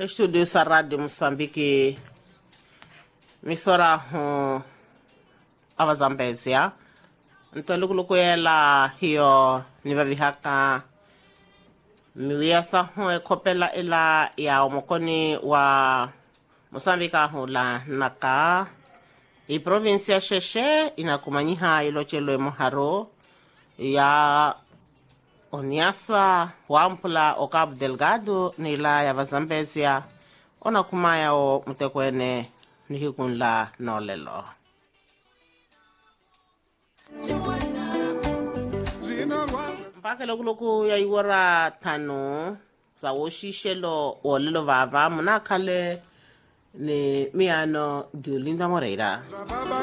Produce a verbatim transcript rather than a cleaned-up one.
Studio sa Radio Mozambique misora hu avazambezia ntolukulukuela hiyo nivavihaka miwiasa hu ekopela ila ya omokoni wa Mozambique hula naka i provincia Sheshe inakumanyiha ilochelo moharo ya Oniasa wampula o Cabo Delgado nila ya vazambezia ona kumaya o mtekwene nihikunla nolelo. Mpaka lokuluku ya iwara tano sa woshishelo o lilo vava munakale ni miano Dulinda Moreira.